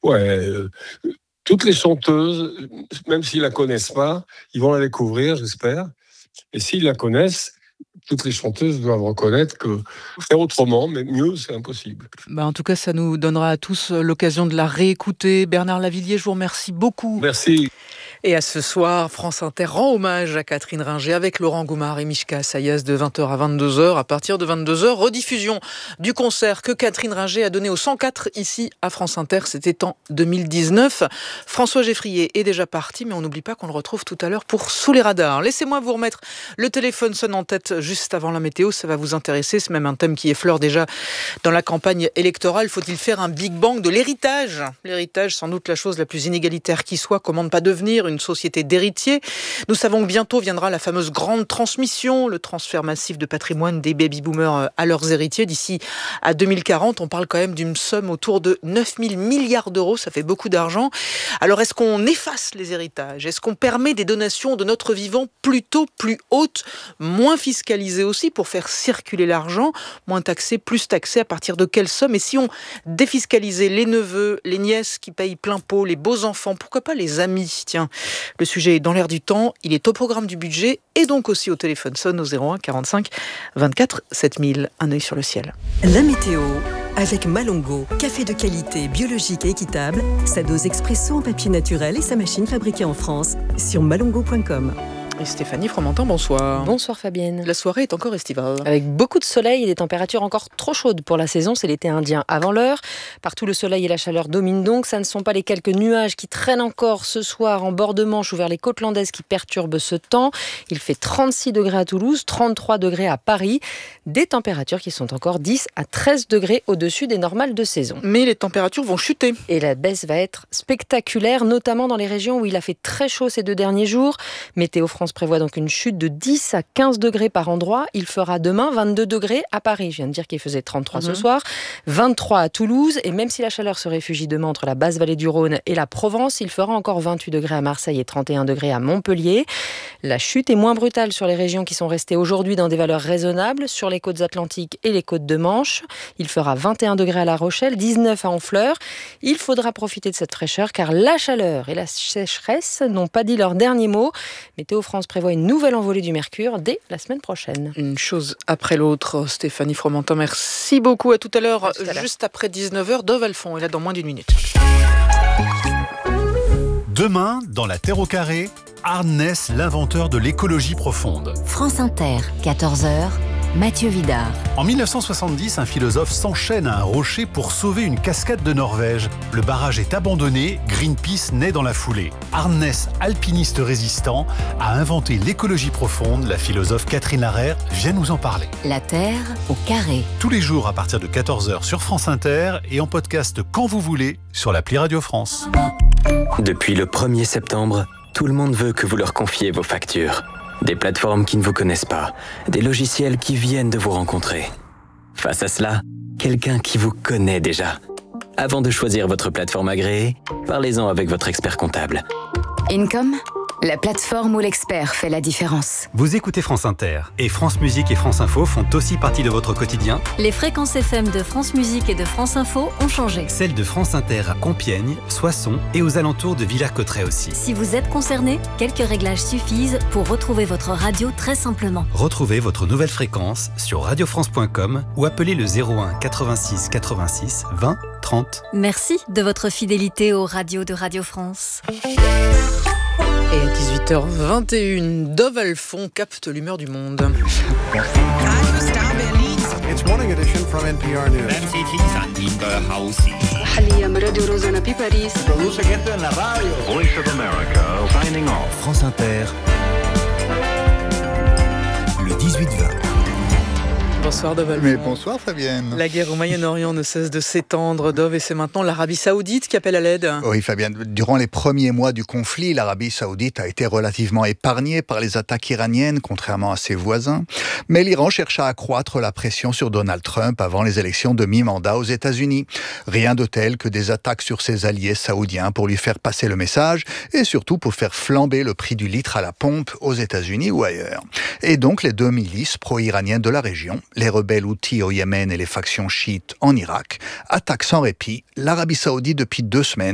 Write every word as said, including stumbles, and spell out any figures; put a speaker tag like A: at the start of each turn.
A: Ouais, euh, toutes les chanteuses, même s'ils la connaissent pas, ils vont la découvrir, j'espère. Et s'ils la connaissent, toutes les chanteuses doivent reconnaître que faire autrement, mais mieux, c'est impossible.
B: Bah en tout cas, ça nous donnera à tous l'occasion de la réécouter. Bernard Lavilliers, je vous remercie beaucoup.
A: Merci.
B: Et à ce soir, France Inter rend hommage à Catherine Ringer avec Laurent Goumard et Mishka Sayas de vingt heures à vingt-deux heures. À partir de vingt-deux heures, rediffusion du concert que Catherine Ringer a donné au cent quatre ici à France Inter. C'était en deux mille dix-neuf. François Geffrier est déjà parti, mais on n'oublie pas qu'on le retrouve tout à l'heure pour Sous les radars. Laissez-moi vous remettre le téléphone sonne en tête juste avant la météo. Ça va vous intéresser. C'est même un thème qui effleure déjà dans la campagne électorale. Faut-il faire un Big Bang de l'héritage ? L'héritage, sans doute la chose la plus inégalitaire qui soit. Comment ne pas devenir une société d'héritiers. Nous savons que bientôt viendra la fameuse grande transmission, le transfert massif de patrimoine des baby-boomers à leurs héritiers. D'ici à deux mille quarante, on parle quand même d'une somme autour de neuf mille milliards d'euros. Ça fait beaucoup d'argent. Alors, est-ce qu'on efface les héritages ? Est-ce qu'on permet des donations de notre vivant plutôt plus hautes, moins fiscalisées aussi, pour faire circuler l'argent, moins taxé, plus taxé, à partir de quelle somme ? Et si on défiscalisait les neveux, les nièces qui payent plein pot, les beaux-enfants, pourquoi pas les amis ? Tiens, le sujet est dans l'air du temps, il est au programme du budget et donc aussi au téléphone sonne au zéro un quarante-cinq vingt-quatre sept mille. Un œil sur le ciel.
C: La météo avec Malongo, café de qualité, biologique et équitable, sa dose expresso en papier naturel et sa machine fabriquée en France sur malongo point com.
B: Et Stéphanie Fromentin, bonsoir.
D: Bonsoir Fabienne.
B: La soirée est encore estivale.
D: Avec beaucoup de soleil et des températures encore trop chaudes pour la saison, c'est l'été indien avant l'heure. Partout le soleil et la chaleur dominent donc. Ça ne sont pas les quelques nuages qui traînent encore ce soir en bord de Manche ou vers les côtes landaises qui perturbent ce temps. Il fait trente-six degrés à Toulouse, trente-trois degrés à Paris. Des températures qui sont encore dix à treize degrés au-dessus des normales de saison.
B: Mais les températures vont chuter.
D: Et la baisse va être spectaculaire, notamment dans les régions où il a fait très chaud ces deux derniers jours. Météo France prévoit donc une chute de dix à quinze degrés par endroit. Il fera demain vingt-deux degrés à Paris. Je viens de dire qu'il faisait trente-trois mmh. ce soir. vingt-trois à Toulouse. Et même si la chaleur se réfugie demain entre la basse vallée du Rhône et la Provence, il fera encore vingt-huit degrés à Marseille et trente et un degrés à Montpellier. La chute est moins brutale sur les régions qui sont restées aujourd'hui dans des valeurs raisonnables, sur les côtes atlantiques et les côtes de Manche. Il fera vingt et un degrés à La Rochelle, dix-neuf à Honfleur. Il faudra profiter de cette fraîcheur car la chaleur et la sécheresse n'ont pas dit leur dernier mot. Météo France prévoit une nouvelle envolée du mercure dès la semaine prochaine.
B: Une chose après l'autre. Stéphanie Fromentin, merci beaucoup. À tout à l'heure, tout à l'heure. Juste après dix-neuf heures, Dove Alphon est là dans moins d'une minute.
E: Demain, dans la Terre au carré, Arnès, l'inventeur de l'écologie profonde.
F: France Inter, quatorze heures, Mathieu Vidard.
E: En mille neuf cent soixante-dix, un philosophe s'enchaîne à un rocher pour sauver une cascade de Norvège. Le barrage est abandonné, Greenpeace naît dans la foulée. Arnès, alpiniste résistant, a inventé l'écologie profonde. La philosophe Catherine Larère vient nous en parler.
F: La Terre au carré.
E: Tous les jours à partir de quatorze heures sur France Inter et en podcast quand vous voulez sur l'appli Radio France.
G: Depuis le premier septembre, tout le monde veut que vous leur confiez vos factures. Des plateformes qui ne vous connaissent pas, des logiciels qui viennent de vous rencontrer. Face à cela, quelqu'un qui vous connaît déjà. Avant de choisir votre plateforme agréée, parlez-en avec votre expert comptable.
F: Income, la plateforme où l'expert fait la différence.
H: Vous écoutez France Inter et France Musique et France Info font aussi partie de votre quotidien.
I: Les fréquences F M de France Musique et de France Info ont changé.
H: Celles de France Inter à Compiègne, Soissons et aux alentours de Villers-Cotterêts aussi.
I: Si vous êtes concerné, quelques réglages suffisent pour retrouver votre radio très simplement.
H: Retrouvez votre nouvelle fréquence sur radio france point com ou appelez le zéro un quatre-vingt-six quatre-vingt-six vingt trente.
I: Merci de votre fidélité aux radios de Radio France.
B: Et à dix-huit heures vingt et une, Dove Alphon capte l'humeur du monde.
J: It's morning edition from N P R News.
K: Voice of America signing off.
H: France Inter, le dix-huit vingt.
B: Bonsoir Dove Alphon.
L: Mais bonsoir Fabienne.
B: La guerre au Moyen-Orient ne cesse de s'étendre, Dove, et c'est maintenant l'Arabie Saoudite qui appelle à l'aide.
L: Oui Fabienne, durant les premiers mois du conflit, l'Arabie Saoudite a été relativement épargnée par les attaques iraniennes, contrairement à ses voisins. Mais l'Iran cherche à accroître la pression sur Donald Trump avant les élections de mi-mandat aux États-Unis. Rien de tel que des attaques sur ses alliés saoudiens pour lui faire passer le message et surtout pour faire flamber le prix du litre à la pompe aux États-Unis ou ailleurs. Et donc les deux milices pro-iraniennes de la région, les rebelles houthis au Yémen et les factions chiites en Irak, attaquent sans répit l'Arabie Saoudite depuis deux semaines